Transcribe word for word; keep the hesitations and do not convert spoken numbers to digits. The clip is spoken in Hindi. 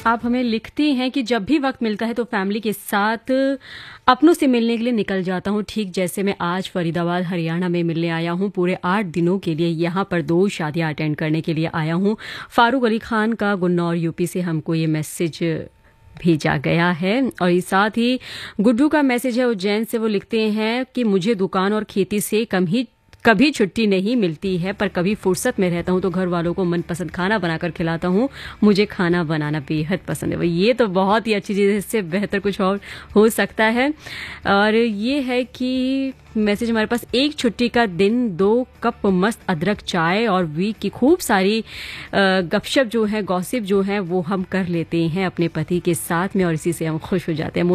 आप हमें लिखती हैं कि जब भी वक्त मिलता है तो फैमिली के साथ अपनों से मिलने के लिए निकल जाता हूँ। ठीक जैसे मैं आज फरीदाबाद हरियाणा में मिलने आया हूँ। पूरे आठ दिनों के लिए यहाँ पर दो शादियाँ अटेंड करने के लिए आया हूँ। फारूक अली खान का गुन्नौर यूपी से हमको ये मैसेज भेजा गया है। और इस साथ ही गुड्डू का मैसेज है उज्जैन से। वो लिखते हैं कि मुझे दुकान और खेती से कम ही कभी छुट्टी नहीं मिलती है, पर कभी फुर्सत में रहता हूँ तो घर वालों को मनपसंद खाना बनाकर खिलाता हूँ। मुझे खाना बनाना बेहद पसंद है। ये तो बहुत ही अच्छी चीज़ है, इससे बेहतर कुछ और हो सकता है। और ये है कि मैसेज हमारे पास, एक छुट्टी का दिन, दो कप मस्त अदरक चाय और वीक की खूब सारी गपशप जो है, गॉसिप जो है, वो हम कर लेते हैं अपने पति के साथ में और इसी से हम खुश हो जाते हैं।